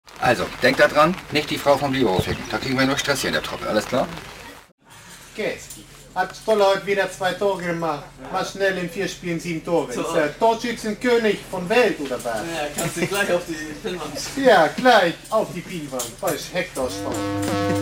Also, denkt da dran, nicht die Frau vom Libero ficken. Da kriegen wir nur Stress hier in der Truppe, alles klar? Geski. Hat Stoller heute wieder 2 Tore gemacht. War schnell in 4 Spielen 7 Tore. So. Ist der Torschützenkönig von Welt oder was? Ja, kannst du gleich auf die Pinnwand. Ja, gleich auf die Pinnwand. Weil ich Hector